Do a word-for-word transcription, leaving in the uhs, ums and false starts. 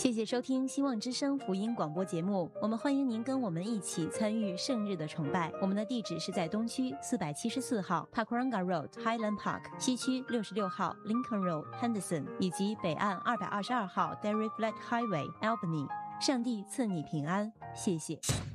谢谢收听希望之声福音广播节目，我们欢迎您跟我们一起参与圣日的崇拜。我们的地址是在东区四百七十四号 Pakuranga Road Highland Park， 西区六十六号 Lincoln Road Henderson， 以及北岸二百二十二号 Derry Flat Highway Albany。上帝赐你平安，谢谢。